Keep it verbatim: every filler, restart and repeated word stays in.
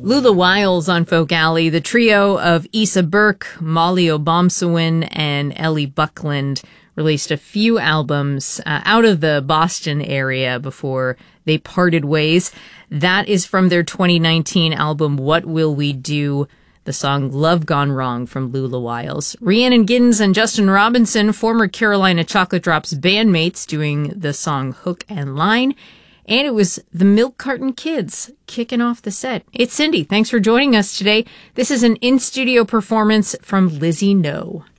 Lula Wiles on Folk Alley, the trio of Issa Burke, Molly Obomsawin, and Ellie Buckland released a few albums uh, out of the Boston area before they parted ways. That is from their twenty nineteen album, What Will We Do? The song Love Gone Wrong from Lula Wiles. Rhiannon Giddens and Justin Robinson, former Carolina Chocolate Drops bandmates, doing the song Hook and Line. And it was the Milk Carton Kids kicking off the set. It's Cindy. Thanks for joining us today. This is an in-studio performance from Lizzie No.